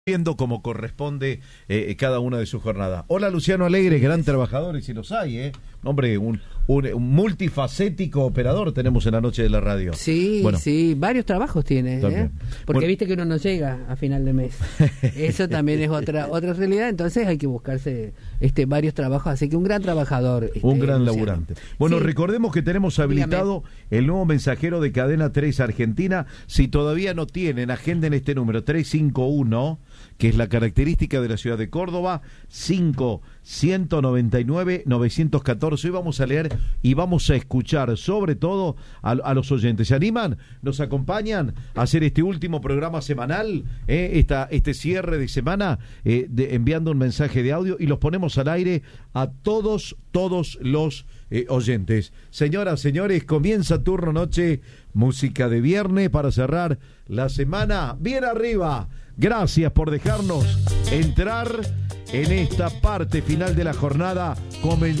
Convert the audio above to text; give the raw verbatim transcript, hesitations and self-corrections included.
Viendo como corresponde eh, cada una de sus jornadas. Hola Luciano Alegre, gran trabajador, y si los hay, ¿eh? Hombre, un, un, un multifacético operador tenemos en la noche de la radio. Sí, bueno, sí, varios trabajos tiene, ¿eh? Porque bueno, viste que uno no llega a final de mes. Eso también es otra otra realidad, entonces hay que buscarse este varios trabajos, así que un gran trabajador. Este, un gran Luciano. laburante. Bueno, sí. Recordemos que tenemos habilitado Dígame. el nuevo mensajero de Cadena tres Argentina. Si todavía no tienen, agenden este número, tres cinco uno, que es la característica de la ciudad de Córdoba, cinco uno nueve nueve nueve uno cuatro. Hoy vamos a leer y vamos a escuchar sobre todo a, a los oyentes. ¿Se animan? ¿Nos acompañan a hacer este último programa semanal? Eh, esta, este cierre de semana, eh, de, enviando un mensaje de audio y los ponemos al aire a todos, todos los eh, oyentes. Señoras, señores, comienza Turno Noche, música de viernes para cerrar la semana bien arriba. Gracias por dejarnos entrar en esta parte final de la jornada. Comenzamos